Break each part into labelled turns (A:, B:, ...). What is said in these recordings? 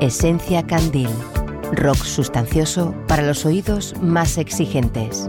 A: Esencia Candil. Rock sustancioso para los oídos más exigentes.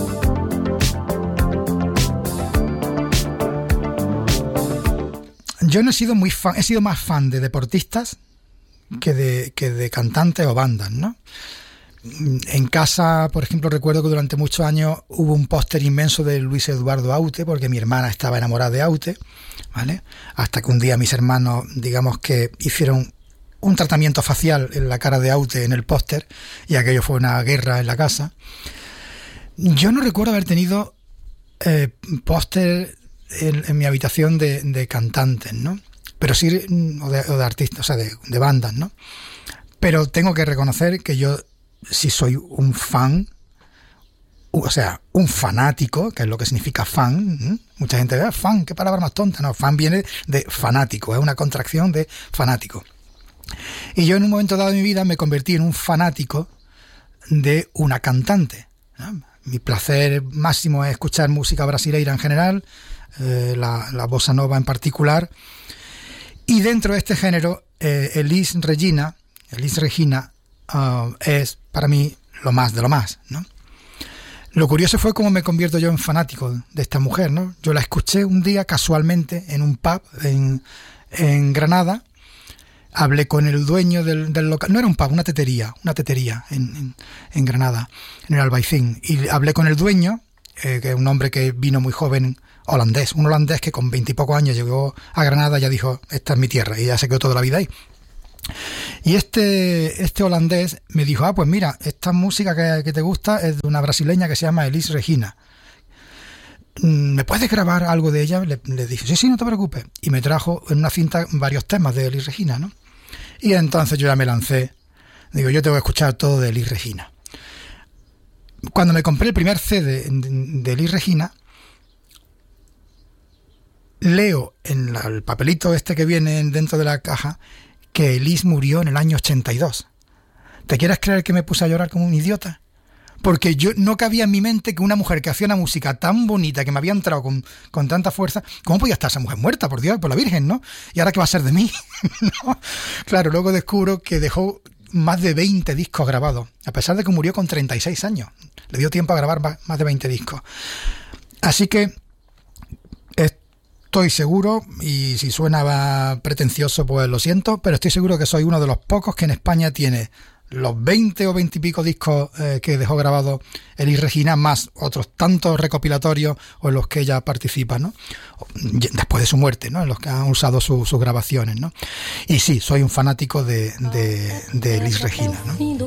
B: Yo no he sido muy fan, he sido más fan de deportistas que de cantantes o bandas, ¿no? En casa, por ejemplo, recuerdo que durante muchos años hubo un póster inmenso de Luis Eduardo Aute, porque mi hermana estaba enamorada de Aute, ¿vale? Hasta que un día mis hermanos, digamos que hicieron un tratamiento facial en la cara de Aute en el póster, y aquello fue una guerra en la casa. Yo no recuerdo haber tenido póster en mi habitación de cantantes, ¿no? Pero sí, o de artistas, o sea, de bandas, ¿no? Pero tengo que reconocer que yo sí soy un fan, o sea, un fanático, que es lo que significa fan. Mucha gente ve, fan, qué palabra más tonta. No, fan viene de fanático, es una contracción de fanático. Y yo en un momento dado de mi vida me convertí en un fanático de una cantante, ¿no? Mi placer máximo es escuchar música brasileira en general, la bossa nova en particular, y dentro de este género Elis Regina es para mí lo más de lo más, ¿no? Lo curioso fue cómo me convierto yo en fanático de esta mujer, ¿no? Yo la escuché un día casualmente en un pub en Granada. Hablé con el dueño del local, no era un pub, una tetería en Granada, en el Albaicín, y hablé con el dueño, que es un hombre que vino muy joven, un holandés que con 20 y pocos años llegó a Granada y ya dijo, esta es mi tierra, y ya se quedó toda la vida ahí. Y este holandés me dijo, pues mira, esta música que te gusta es de una brasileña que se llama Elis Regina. ¿Me puedes grabar algo de ella? Le dije, sí, no te preocupes. Y me trajo en una cinta varios temas de Elis Regina, ¿no? Y entonces yo ya me lancé. Digo, yo tengo que escuchar todo de Elis Regina. Cuando me compré el primer CD de Elis Regina, leo en el papelito este que viene dentro de la caja que Elis murió en el año 82. ¿Te quieres creer que me puse a llorar como un idiota? Porque yo no cabía en mi mente que una mujer que hacía una música tan bonita, que me había entrado con tanta fuerza, ¿cómo podía estar esa mujer muerta? Por Dios, por la Virgen, ¿no? ¿Y ahora qué va a ser de mí? ¿No? Claro, luego descubro que dejó más de 20 discos grabados, a pesar de que murió con 36 años. Le dio tiempo a grabar más de 20 discos. Así que estoy seguro, y si suena pretencioso, pues lo siento, pero estoy seguro que soy uno de los pocos que en España tiene los 20 o 20 y pico discos que dejó grabado Elis Regina, más otros tantos recopilatorios o en los que ella participa, ¿no? Después de su muerte, ¿no? En los que han usado sus grabaciones, ¿no? Y sí, soy un fanático de Elis Regina, ¿no?